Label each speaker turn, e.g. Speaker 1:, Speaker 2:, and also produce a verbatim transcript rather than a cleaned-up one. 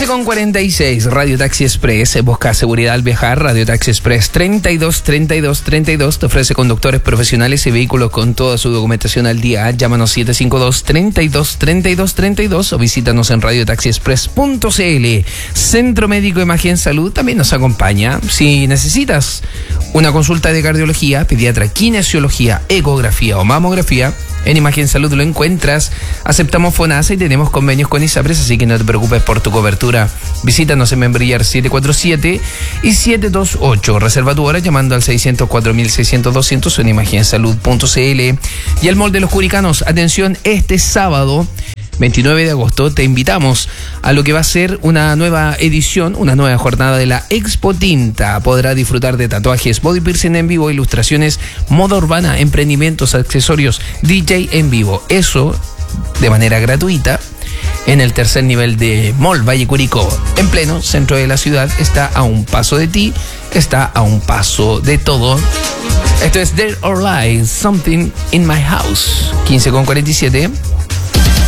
Speaker 1: con cuarenta y seis, Radio Taxi Express, busca seguridad al viajar. Radio Taxi Express treinta y dos treinta y dos treinta y dos te ofrece conductores profesionales y vehículos con toda su documentación al día. Llámanos siete cinco dos, treinta y dos treinta y dos treinta y dos o visítanos en radio taxi express punto c l. Centro Médico Imagen Salud también nos acompaña. Si necesitas una consulta de cardiología, pediatra, kinesiología, ecografía o mamografía, en Imagen Salud lo encuentras. Aceptamos FONASA y tenemos convenios con ISAPRES, así que no te preocupes por tu cobertura. Visítanos en Membrillar siete cuatro siete y siete dos ocho. Reserva tu hora llamando al seiscientos cuatro mil seiscientos doscientos en imagen salud punto c l. Y el Mall de los Curicanos, atención, este sábado veintinueve de agosto te invitamos a lo que va a ser una nueva edición, una nueva jornada de la Expo Tinta. Podrás disfrutar de tatuajes, body piercing en vivo, ilustraciones, moda urbana, emprendimientos, accesorios, D J en vivo. Eso de manera gratuita en el tercer nivel de Mall Valle Curicó, en pleno centro de la ciudad. Está a un paso de ti, está a un paso de todo. Esto es Dead or Alive, Something in My House. quince con cuarenta y siete.